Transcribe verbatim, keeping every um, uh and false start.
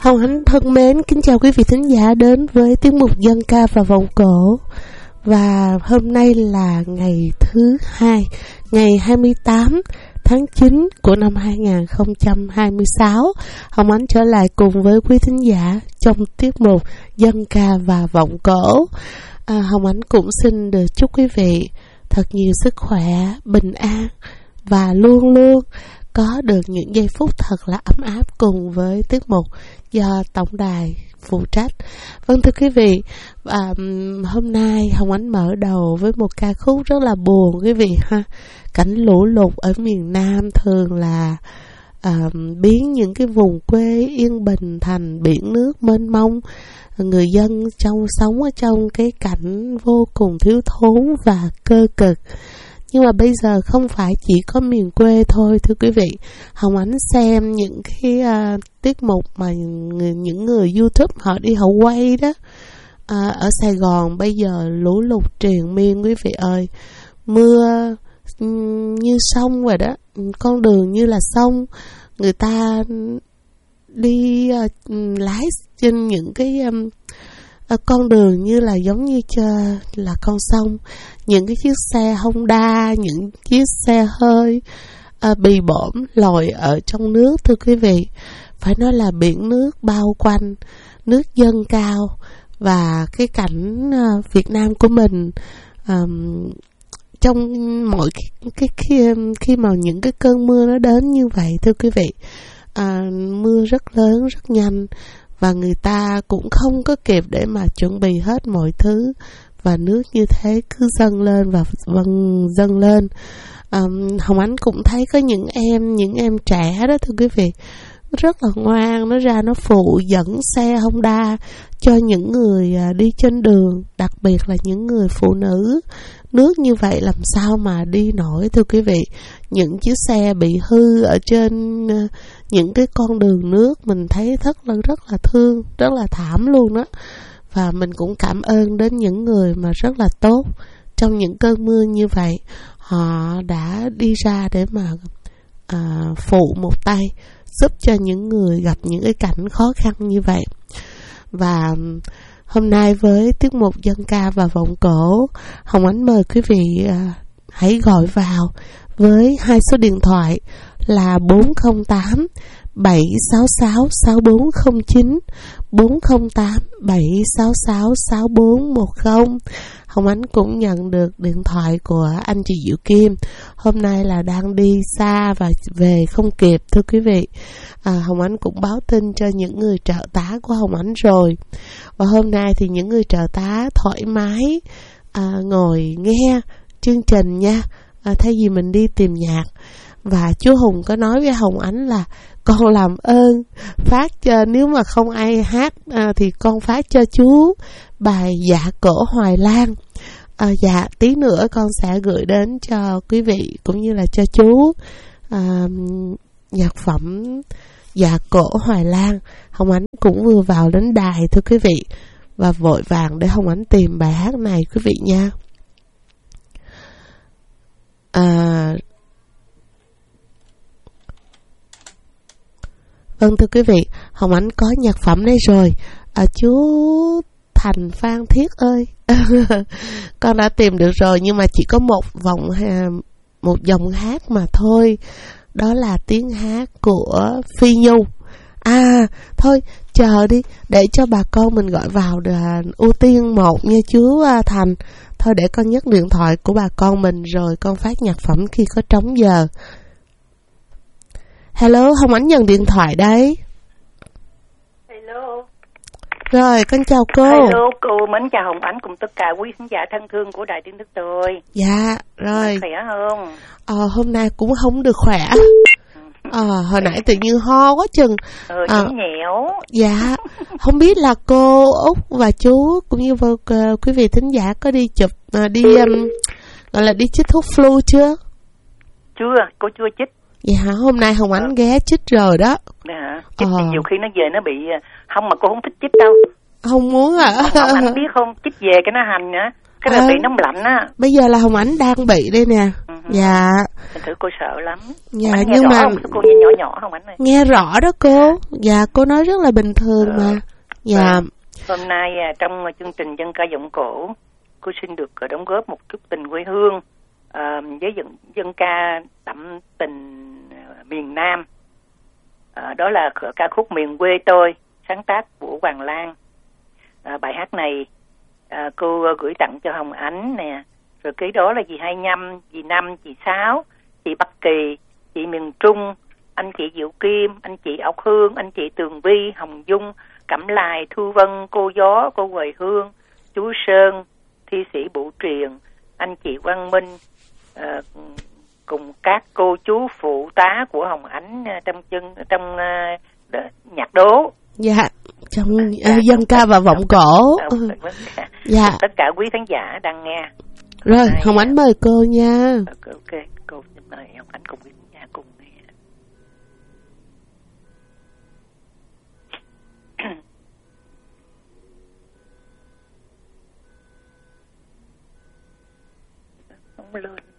Hồng Hạnh thân mến, kính chào quý vị thính giả đến với tiết mục dân ca và vọng cổ. Và hôm nay là ngày thứ hai, ngày hai mươi tám tháng chín của năm hai không hai sáu. Hồng Ánh trở lại cùng với quý thính giả trong tiết mục dân ca và vọng cổ. à, Hồng Ánh cũng xin được chúc quý vị thật nhiều sức khỏe, bình an và luôn luôn có được những giây phút thật là ấm áp cùng với tiết mục do tổng đài phụ trách. Vâng thưa quý vị, à, hôm nay Hồng Ánh mở đầu với một ca khúc rất là buồn quý vị ha. Cảnh lũ lụt ở miền Nam thường là à, biến những cái vùng quê yên bình thành biển nước mênh mông. Người dân trong sống ở trong cái cảnh vô cùng thiếu thốn và cơ cực. Nhưng mà bây giờ không phải chỉ có miền quê thôi thưa quý vị. Hồng Ánh xem những cái uh, tiết mục mà người, những người YouTube họ đi họ quay đó. uh, Ở Sài Gòn bây giờ lũ lụt triền miên quý vị ơi. Mưa um, như sông vậy đó, con đường như là sông. Người ta đi uh, lái trên những cái um, uh, con đường như là giống như chờ, là con sông. Những cái chiếc xe Honda, những chiếc xe hơi uh, bị bõm lòi ở trong nước thưa quý vị. Phải nói là biển nước bao quanh, nước dâng cao. Và cái cảnh uh, Việt Nam của mình um, trong mỗi cái, cái, khi, khi mà những cái cơn mưa nó đến như vậy thưa quý vị, uh, mưa rất lớn, rất nhanh. Và người ta cũng không có kịp để mà chuẩn bị hết mọi thứ. Và nước như thế cứ dâng lên và vâng dâng lên. um, Hồng Ánh cũng thấy có những em những em trẻ đó thưa quý vị, rất là ngoan, nó ra nó phụ dẫn xe Honda cho những người đi trên đường, đặc biệt là những người phụ nữ. Nước như vậy làm sao mà đi nổi thưa quý vị. Những chiếc xe bị hư ở trên những cái con đường nước, mình thấy rất là rất là thương, rất là thảm luôn đó. Và mình cũng cảm ơn đến những người mà rất là tốt. Trong những cơn mưa như vậy, họ đã đi ra để mà à, phụ một tay, giúp cho những người gặp những cái cảnh khó khăn như vậy. Và hôm nay với tiết mục dân ca và vọng cổ, Hồng Ánh mời quý vị à, hãy gọi vào với hai số điện thoại là bốn không tám bảy sáu sáu sáu bốn không chín, bốn không tám bảy sáu sáu sáu bốn một không. Hồng Ánh cũng nhận được điện thoại của anh chị Diệu Kim. Hôm nay là đang đi xa và về không kịp thưa quý vị. à, Hồng Ánh cũng báo tin cho những người trợ tá của Hồng Ánh rồi. Và hôm nay thì những người trợ tá thoải mái à, ngồi nghe chương trình nha, à, thay vì mình đi tìm nhạc. Và chú Hùng có nói với Hồng Ánh là con làm ơn phát cho, nếu mà không ai hát à, thì con phát cho chú bài Dạ Cổ Hoài Lan. à, Dạ tí nữa con sẽ gửi đến cho quý vị cũng như là cho chú à, nhạc phẩm Dạ Cổ Hoài Lan. Hồng Ánh cũng vừa vào đến đài thưa quý vị, và vội vàng để Hồng Ánh tìm bài hát này quý vị nha. à, Vâng thưa quý vị, Hồng Ánh có nhạc phẩm đây rồi. à, Chú Thành Phan Thiết ơi con đã tìm được rồi, nhưng mà chỉ có một vòng một dòng hát mà thôi. Đó là tiếng hát của Phi Nhung. À thôi chờ đi, để cho bà con mình gọi vào là ưu tiên một nha chú Thành. Thôi để con nhấc điện thoại của bà con mình rồi con phát nhạc phẩm khi có trống giờ. Hello, Hồng Ánh nhận điện thoại đấy. Hello. Rồi, con chào cô. Hello, cô mến chào Hồng Ánh cùng tất cả quý khán giả thân thương của Đài Tin Tức tôi. Dạ, rồi. Khỏe không? Ờ, hôm nay cũng không được khỏe. Ờ, hồi nãy tự nhiên ho quá chừng. Ờ, à, nhẽo. Dạ, không biết là cô Út và chú cũng như uh, quý vị thính giả có đi chụp, uh, đi um, gọi là đi chích thuốc flu chưa? Chưa, cô chưa chích. Dạ, hôm nay Hồng Ánh ờ. ghé chích rồi đó. Dạ, chích ờ. thì nhiều khi nó về nó bị không, mà cô không thích chích đâu. Không muốn à? Không, anh biết không, chích về cái nó hành nữa, Cái là à, bị nóng lạnh á. Bây giờ là Hồng Ánh đang bị đây nè. Uh-huh. Dạ. Thành thử cô sợ lắm. Dạ, Hồng nhưng mà không? Cô nghe nhỏ nhỏ Hồng Ánh này. Nghe rõ đó cô. Dạ, cô nói rất là bình thường ừ. mà. Dạ. À, hôm nay trong chương trình dân ca giọng cổ, cô xin được đóng góp một chút tình quê hương à, với dân, dân ca đậm tình miền Nam. À, đó là ca khúc Miền Quê Tôi, sáng tác của Hoàng Lan. À, bài hát này à, cô gửi tặng cho Hồng Ánh nè. Rồi kế đó là dì Hai Nhâm, dì Năm, dì Sáu, chị Bắc Kỳ, chị Miền Trung, anh chị Diệu Kim, anh chị Ốc Hương, anh chị Tường Vi, Hồng Dung, Cẩm Lài, Thu Vân, cô Gió, cô Quầy Hương, chú Sơn, thi sĩ Bụ Truyền, anh chị Quang Minh, à, cùng các cô chú phụ tá của Hồng Ánh trong chân trong uh, nhạc đố. Dạ, trong uh, dạ, dân ca và vọng cổ. Ừ. Dạ. Tất cả quý khán giả đang nghe. Rồi, Đây, Hồng Ánh mời cô nha. Ok, ok, cô xin mời Hồng Ánh cùng quý khán giả cùng nghe. Không lên.